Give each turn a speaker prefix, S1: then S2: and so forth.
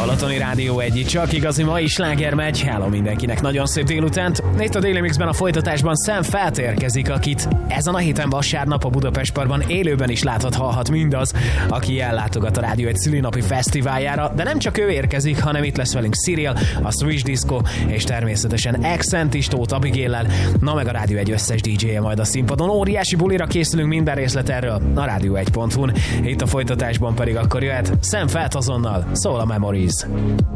S1: Balatoni Rádió 1, csak igazi mai sláger megy. Hello mindenkinek, nagyon szép délutánt. Itt a Daily Mixben a folytatásban Sam Feldt érkezik, akit ezen a héten vasárnap a Budapest Parkban élőben is hallhat mindaz, aki ellátogat a Rádió 1 szülinapi fesztiváljára, de nem csak ő érkezik, hanem itt lesz velünk Cyril, a Swish Disco, és természetesen Accent is Tóth Abigaillel, na meg a Rádió 1 összes DJ-je majd a színpadon. Óriási bulira készülünk, minden részlet erről a rádió1.hu-n. Itt a folytatásban pedig akkor jöhet Sam Feldt azonnal, szól a Memories.